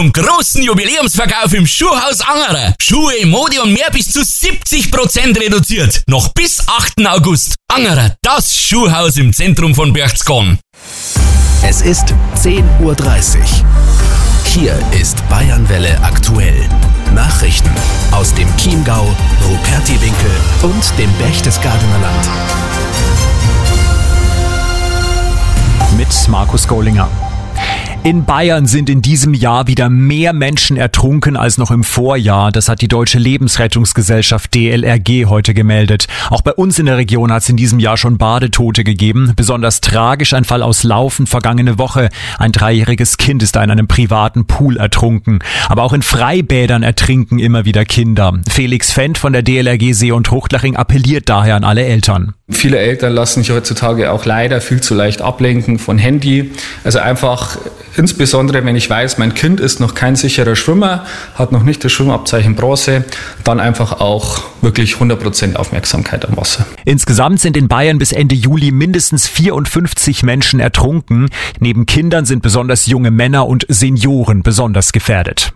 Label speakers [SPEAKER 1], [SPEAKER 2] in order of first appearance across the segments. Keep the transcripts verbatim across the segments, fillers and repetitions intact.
[SPEAKER 1] Zum großen Jubiläumsverkauf im Schuhhaus Angerer. Schuhe, Mode und mehr bis zu siebzig Prozent reduziert. Noch bis achten August. Angerer, das Schuhhaus im Zentrum von Berchtesgaden.
[SPEAKER 2] Es ist zehn Uhr dreißig. Hier ist Bayernwelle aktuell. Nachrichten aus dem Chiemgau, Rupertiwinkel und dem Berchtesgadener Land.
[SPEAKER 3] Mit Markus Gollinger. In Bayern sind in diesem Jahr wieder mehr Menschen ertrunken als noch im Vorjahr. Das hat die Deutsche Lebensrettungsgesellschaft D L R G heute gemeldet. Auch bei uns in der Region hat es in diesem Jahr schon Badetote gegeben. Besonders tragisch ein Fall aus Laufen vergangene Woche. Ein dreijähriges Kind ist in einem privaten Pool ertrunken. Aber auch in Freibädern ertrinken immer wieder Kinder. Felix Fendt von der D L R G See- und Huchtlaching appelliert daher an alle Eltern.
[SPEAKER 4] Viele Eltern lassen sich heutzutage auch leider viel zu leicht ablenken von Handy. Also einfach, insbesondere wenn ich weiß, mein Kind ist noch kein sicherer Schwimmer, hat noch nicht das Schwimmabzeichen Bronze, dann einfach auch wirklich hundert Prozent Aufmerksamkeit am Wasser.
[SPEAKER 3] Insgesamt sind in Bayern bis Ende Juli mindestens vierundfünfzig Menschen ertrunken. Neben Kindern sind besonders junge Männer und Senioren besonders gefährdet.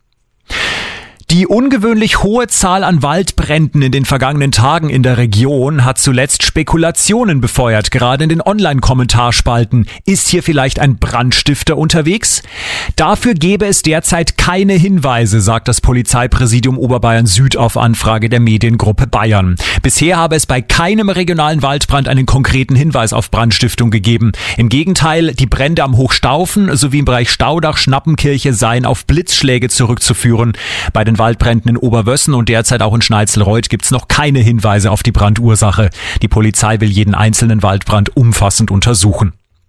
[SPEAKER 3] Die ungewöhnlich hohe Zahl an Waldbränden in den vergangenen Tagen in der Region hat zuletzt Spekulationen befeuert, gerade in den Online-Kommentarspalten. Ist hier vielleicht ein Brandstifter unterwegs? Dafür gäbe es derzeit keine Hinweise, sagt das Polizeipräsidium Oberbayern Süd auf Anfrage der Mediengruppe Bayern. Bisher habe es bei keinem regionalen Waldbrand einen konkreten Hinweis auf Brandstiftung gegeben. Im Gegenteil, die Brände am Hochstaufen sowie im Bereich Staudach, Schnappenkirche seien auf Blitzschläge zurückzuführen. Bei den Waldbränden in Oberwössen und derzeit auch in Schneizelreuth gibt es noch keine Hinweise auf die Brandursache. Die Polizei will jeden einzelnen Waldbrand umfassend untersuchen.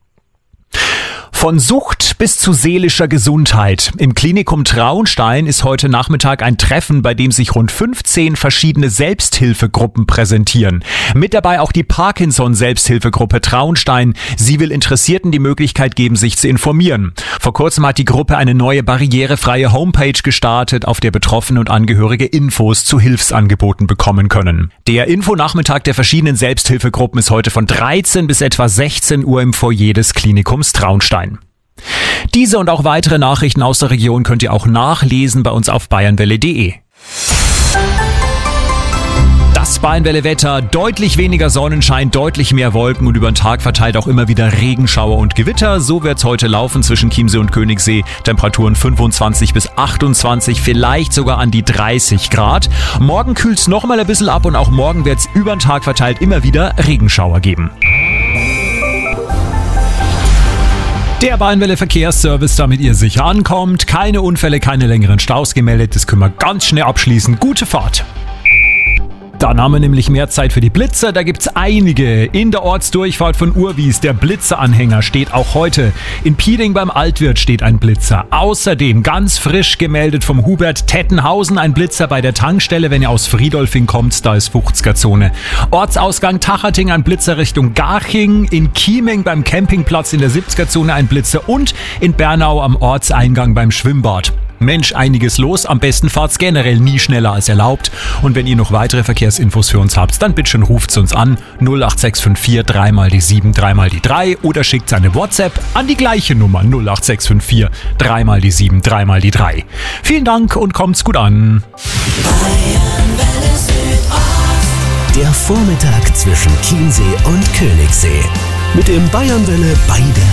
[SPEAKER 3] Von Sucht bis zu seelischer Gesundheit. Im Klinikum Traunstein ist heute Nachmittag ein Treffen, bei dem sich rund fünfzehn verschiedene Selbsthilfegruppen präsentieren. Mit dabei auch die Parkinson-Selbsthilfegruppe Traunstein. Sie will Interessierten die Möglichkeit geben, sich zu informieren. Vor kurzem hat die Gruppe eine neue barrierefreie Homepage gestartet, auf der Betroffene und Angehörige Infos zu Hilfsangeboten bekommen können. Der Infonachmittag der verschiedenen Selbsthilfegruppen ist heute von dreizehn bis etwa sechzehn Uhr im Foyer des Klinikums Traunstein. Diese und auch weitere Nachrichten aus der Region könnt ihr auch nachlesen bei uns auf bayernwelle punkt de. Das Bayernwelle-Wetter, deutlich weniger Sonnenschein, deutlich mehr Wolken und über den Tag verteilt auch immer wieder Regenschauer und Gewitter. So wird's heute laufen zwischen Chiemsee und Königssee. Temperaturen fünfundzwanzig bis achtundzwanzig, vielleicht sogar an die dreißig Grad. Morgen kühlt's noch mal ein bisschen ab und auch morgen wird's über den Tag verteilt immer wieder Regenschauer geben. Der Bayernwelle Verkehrsservice, damit ihr sicher ankommt. Keine Unfälle, keine längeren Staus gemeldet. Das können wir ganz schnell abschließen. Gute Fahrt. Dann haben wir nämlich mehr Zeit für die Blitzer. Da gibt's einige. In der Ortsdurchfahrt von Urwies, der Blitzeranhänger, steht auch heute. In Pieding beim Altwirt steht ein Blitzer. Außerdem ganz frisch gemeldet vom Hubert Tettenhausen ein Blitzer bei der Tankstelle, wenn ihr aus Friedolfing kommt, da ist fünfziger Zone. Ortsausgang Tachating ein Blitzer Richtung Garching. In Chieming beim Campingplatz in der siebziger Zone ein Blitzer und in Bernau am Ortseingang beim Schwimmbad. Mensch, einiges los. Am besten fahrt's generell nie schneller als erlaubt. Und wenn ihr noch weitere Verkehrsinfos für uns habt, dann bitte schon ruft's uns an. null acht sechs fünf vier drei mal die sieben, drei mal die drei oder schickt's eine WhatsApp an die gleiche Nummer null acht sechs fünf vier drei mal die sieben, drei mal die drei. Vielen Dank und kommt's gut an.
[SPEAKER 2] Der Vormittag zwischen Chiemsee und Königssee. Mit dem Bayernwelle bei der